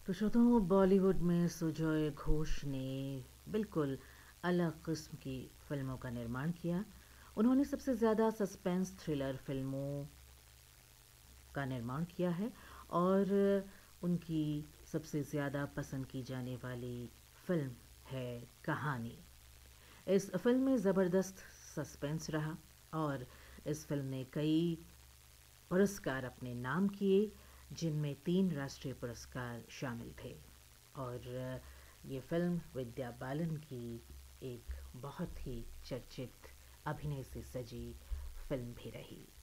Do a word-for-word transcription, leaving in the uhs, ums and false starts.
तो श्रोताओं, बॉलीवुड में सुजॉय घोष ने बिल्कुल अलग किस्म की फ़िल्मों का निर्माण किया। उन्होंने सबसे ज़्यादा सस्पेंस थ्रिलर फ़िल्मों का निर्माण किया है और उनकी सबसे ज़्यादा पसंद की जाने वाली फ़िल्म है कहानी। इस फ़िल्म में ज़बरदस्त सस्पेंस रहा और इस फ़िल्म ने कई पुरस्कार अपने नाम किए, जिनमें तीन राष्ट्रीय पुरस्कार शामिल थे। और ये फ़िल्म विद्या बालन की एक बहुत ही चर्चित अभिनय से सजी फ़िल्म भी रही।